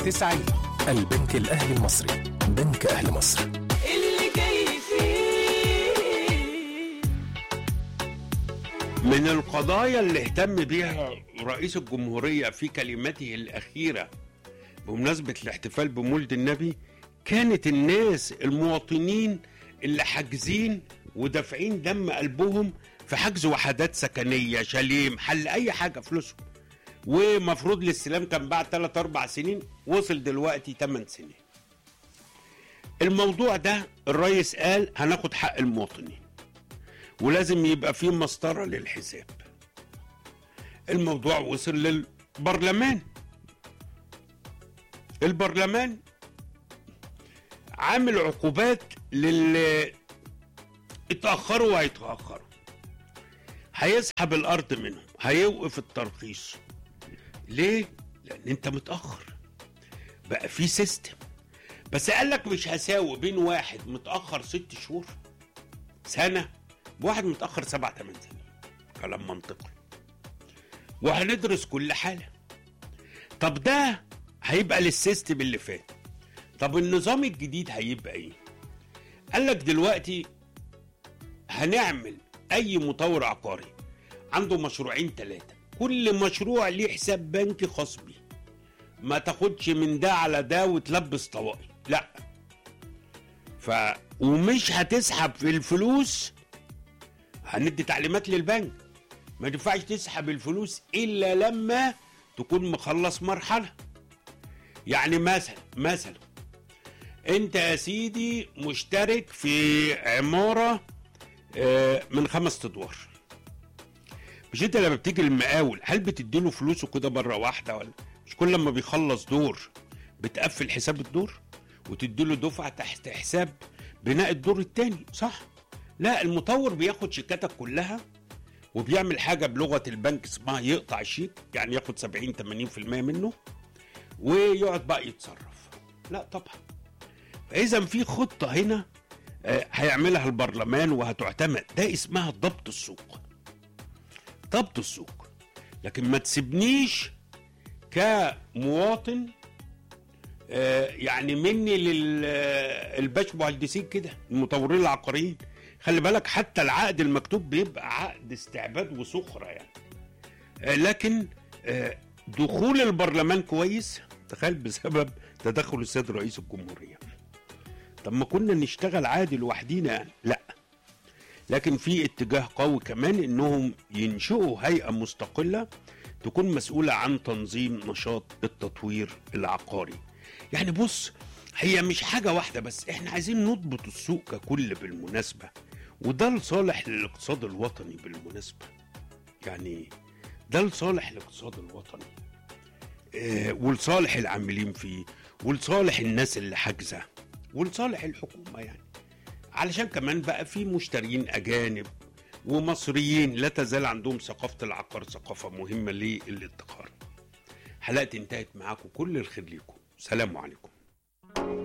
90. البنك الأهلي المصري، بنك أهل مصر. اللي جاي فيه من القضايا اللي اهتم بيها رئيس الجمهورية في كلمته الأخيرة بمناسبة الاحتفال بمولد النبي كانت الناس المواطنين اللي حاجزين ودافعين دم قلبهم في حجز وحدات سكنية، شاليه، محل، أي حاجة، فلوسهم. ومفروض الاستلام كان بعد 3-4 سنين، وصل دلوقتي 8 سنين. الموضوع ده الرئيس قال هناخد حق المواطنين ولازم يبقى فيه مسطرة للحساب. الموضوع وصل للبرلمان. البرلمان عامل عقوبات للي اتأخروا وهيتأخروا، هيسحب الأرض منهم، هيوقف الترخيص. ليه؟ لأن أنت متأخر. بقى في سيستم. بس قال لك مش هساوي بين واحد متأخر 6 شهور، سنة، بواحد متأخر 7-8 سنين. كلام منطقي. وهندرس كل حالة. طب ده هيبقى للسيستم اللي فات. طب النظام الجديد هيبقى ايه؟ قال لك دلوقتي هنعمل اي مطور عقاري عنده مشروعين 3، كل مشروع ليه حساب بنكي خاص بيه. ما تاخدش من ده على ده وتلبس طواقي، لا. ومش هتسحب في الفلوس، هندي تعليمات للبنك ما ينفعش تسحب الفلوس الا لما تكون مخلص مرحله. يعني مثلا انت يا سيدي مشترك في عماره من 5 ادوار، مش انت لما بتيجي المقاول هل بتديله فلوسه كده مره واحده، ولا مش كل لما بيخلص دور بتقفل حساب الدور وتديله دفعه تحت حساب بناء الدور التاني، صح؟ لا، المطور بياخد شيكاتك كلها وبيعمل حاجه بلغه البنك اسمها يقطع الشيك، يعني ياخد 70-80% منه ويقعد بقى يتصرف. لا طبعا. فاذا في خطه هنا هيعملها البرلمان وهتعتمد، ده اسمها ضبط السوق. ضبط السوق. لكن ما تسيبنيش كمواطن يعني مني للباش مهندسين كده، المطورين العقاريين. خلي بالك حتى العقد المكتوب بيبقى عقد استعباد وسخرة يعني. لكن دخول البرلمان كويس، تخيل بسبب تدخل السيد رئيس الجمهورية. طب ما كنا نشتغل عادي لوحدينا يعني؟ لا. لكن في اتجاه قوي كمان انهم ينشئوا هيئة مستقلة تكون مسؤولة عن تنظيم نشاط التطوير العقاري. يعني بص، هي مش حاجة واحدة بس، احنا عايزين نضبط السوق ككل بالمناسبة، وده لصالح الاقتصاد الوطني بالمناسبة. يعني ده لصالح الاقتصاد الوطني ولصالح العاملين فيه ولصالح الناس اللي حاجزة ولصالح الحكومة يعني. علشان كمان بقى في مشترين أجانب ومصريين لا تزال عندهم ثقافة العقار ثقافة مهمة للادخار. حلقتي انتهت معاكم، كل الخير ليكم، سلام عليكم.